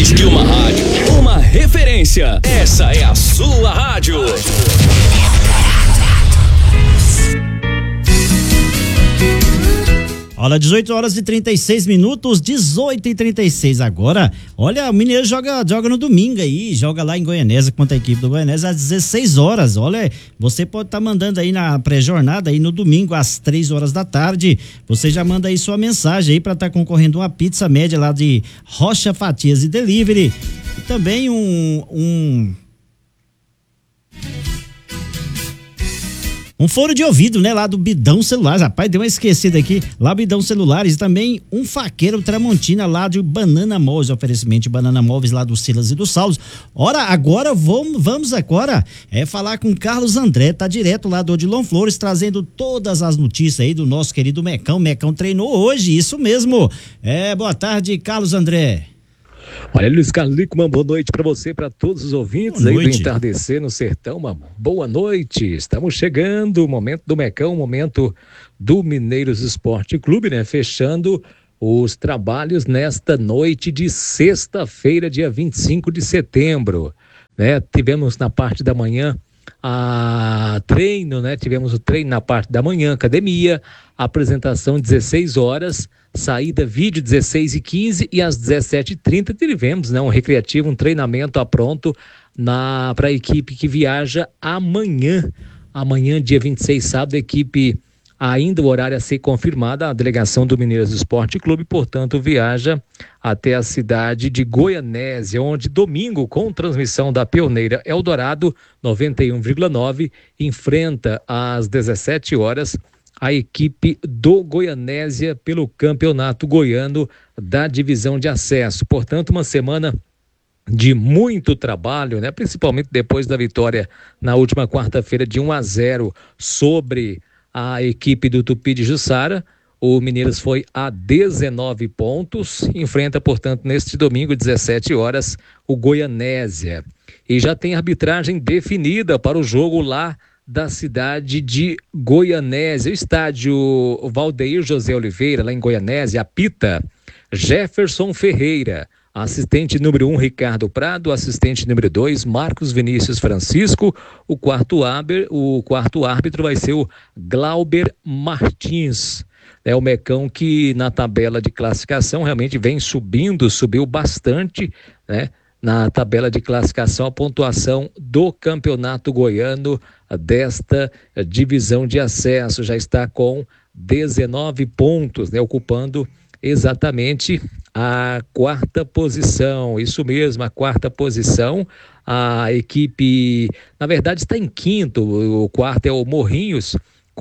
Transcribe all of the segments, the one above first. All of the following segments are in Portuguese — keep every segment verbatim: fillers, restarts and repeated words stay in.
Mais que uma rádio, uma referência. Essa é a sua rádio. Olha, dezoito horas e trinta e seis minutos, dezoito e trinta e seis agora. Olha, o Mineiro joga, joga no domingo aí, joga lá em Goianésia contra a equipe do Goianésia às dezesseis horas. Olha, você pode estar tá mandando aí na pré-jornada aí no domingo às três horas da tarde. Você já manda aí sua mensagem aí para estar tá concorrendo uma pizza média lá de Rocha Fatias e Delivery. E também um... um Um fone de ouvido, né, lá do Bidão Celulares, rapaz, deu uma esquecida aqui, lá Bidão Celulares, e também um faqueiro Tramontina lá de Banana Móveis, oferecimento de Banana Móveis lá do Silas e do Saulos. Ora, agora vamos, vamos agora é falar com Carlos André, tá direto lá do Odilon Flores, trazendo todas as notícias aí do nosso querido Mecão. Mecão treinou hoje, isso mesmo. É, boa tarde, Carlos André. Olha, Luiz Carlos Lickman, boa noite para você, para todos os ouvintes aí do Entardecer no Sertão, uma boa noite. Estamos chegando, o momento do Mecão, o momento do Mineiros Esporte Clube, né? Fechando os trabalhos nesta noite de sexta-feira, dia vinte e cinco de setembro, né? Tivemos na parte da manhã a treino, né? Tivemos o treino na parte da manhã, academia, apresentação dezesseis horas, saída vídeo dezesseis e quinze e às dezessete e trinta tivemos, né, um recreativo, um treinamento a pronto na para a equipe que viaja amanhã, amanhã dia vinte e seis, sábado, a equipe ainda o horário a ser confirmada, a delegação do Mineiros Esporte Clube, portanto, viaja até a cidade de Goianésia, onde domingo, com transmissão da pioneira Eldorado noventa e um vírgula nove, enfrenta às dezessete horas a equipe do Goianésia pelo Campeonato Goiano da Divisão de Acesso. Portanto, uma semana de muito trabalho, né? Principalmente depois da vitória na última quarta-feira de um a zero sobre a equipe do Tupi de Jussara. O Mineiros foi a dezenove pontos, enfrenta, portanto, neste domingo, dezessete horas, o Goianésia. E já tem arbitragem definida para o jogo lá da cidade de Goianésia. O estádio Valdeir José Oliveira, lá em Goianésia, apita Jefferson Ferreira. Assistente número um, Ricardo Prado. Assistente número dois, Marcos Vinícius Francisco. O quarto, árbitro, o quarto árbitro vai ser o Glauber Martins. É o Mecão que na tabela de classificação realmente vem subindo, subiu bastante, né? Na tabela de classificação, a pontuação do Campeonato Goiano desta divisão de acesso já está com dezenove pontos, né? Ocupando exatamente a quarta posição. Isso mesmo, a quarta posição. A equipe, na verdade, está em quinto. O quarto é o Morrinhos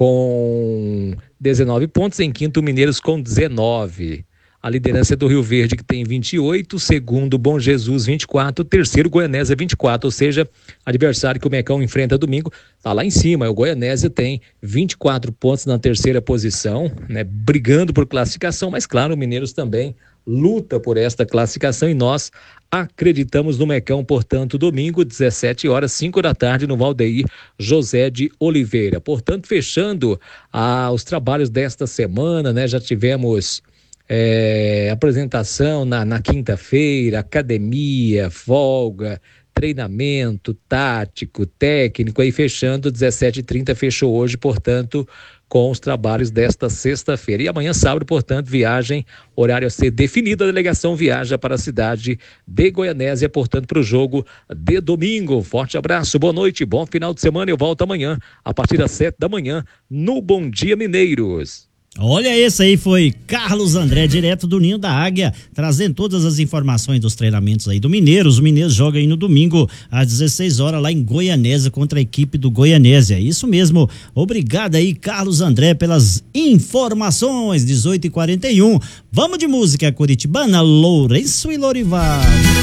com dezenove pontos, em quinto o Mineiros com dezenove. A liderança é do Rio Verde, que tem vinte e oito, segundo Bom Jesus vinte e quatro, terceiro Goianésia vinte e quatro, ou seja, adversário que o Mecão enfrenta domingo está lá em cima. O Goianésia tem vinte e quatro pontos na terceira posição, né, brigando por classificação, mas claro, o Mineiros também luta por esta classificação e nós acreditamos no Mecão, portanto, domingo, dezessete horas, cinco da tarde, no Valdeir José de Oliveira. Portanto, fechando ah, os trabalhos desta semana, né, já tivemos É, apresentação na, na quinta-feira, academia, folga, treinamento tático, técnico, aí fechando, dezessete e trinta, fechou hoje, portanto, com os trabalhos desta sexta-feira. E amanhã, sábado, portanto, viagem, horário a ser definido, a delegação viaja para a cidade de Goianésia, portanto, para o jogo de domingo. Forte abraço, boa noite, bom final de semana, eu volto amanhã, a partir das sete da manhã, no Bom Dia Mineiros. Olha, esse aí foi Carlos André, direto do Ninho da Águia, trazendo todas as informações dos treinamentos aí do Mineiros. O Mineiros joga aí no domingo, às dezesseis horas, lá em Goianésia, contra a equipe do Goianésia. Isso mesmo. Obrigado aí, Carlos André, pelas informações. dezoito e quarenta e um. Vamos de música curitibana, Lourenço e Lorival.